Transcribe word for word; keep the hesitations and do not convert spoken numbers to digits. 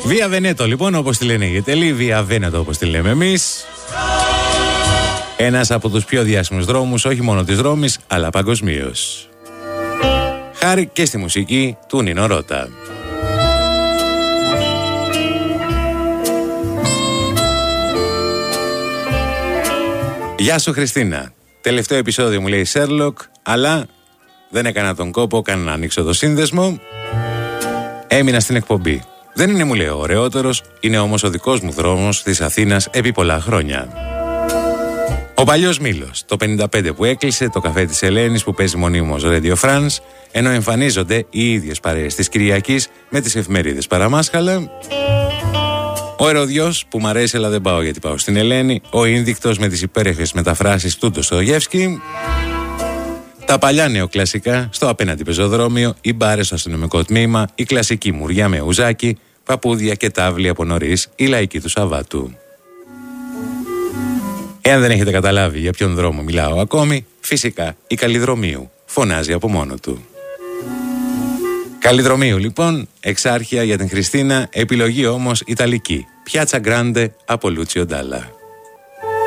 Βία Βενέτο λοιπόν, όπως τη λένε οι Γετελοί, Βία Βένετο όπως τη λέμε εμείς. Ένας από τους πιο διάσημους δρόμους, όχι μόνο της Ρώμης, αλλά παγκοσμίως. Χάρη και στη μουσική του Νίνο Ρώτα. Γεια σου Χριστίνα. Τελευταίο επεισόδιο μου λέει Σέρλοκ, αλλά δεν έκανα τον κόπο καν να ανοίξω το σύνδεσμο. Έμεινα στην εκπομπή. Δεν είναι, μου λέει, ο ωραιότερος, είναι όμως ο δικός μου δρόμος της Αθήνας επί πολλά χρόνια. Ο παλιός Μήλος, το πενήντα πέντε που έκλεισε, το καφέ της Ελένης που παίζει μονίμως Radio France, ενώ εμφανίζονται οι ίδιες παρέες της Κυριακής με τις εφημερίδες παραμάσχαλα. Ο Ερωδιός που μ' αρέσει αλλά δεν πάω γιατί πάω στην Ελένη. Ο Ίνδικτος με τις υπέροχες μεταφράσεις του Ντοστογεύσκη. Τα παλιά νεοκλασικά στο απέναντι πεζοδρόμιο, οι μπάρες στο αστυνομικό τμήμα, η κλασική μουριά με ουζάκι, παπούδια και τάβλη από νωρίς, η λαϊκή του Σαββάτου. Εάν δεν έχετε καταλάβει για ποιον δρόμο μιλάω ακόμη, φυσικά η Καλλιδρομίου φωνάζει από μόνο του. Καλλιδρομίου λοιπόν, εξάρχεια για την Χριστίνα, επιλογή όμως ιταλική. Πιάτσα Γκράντε από Λούτσιο Ντάλα.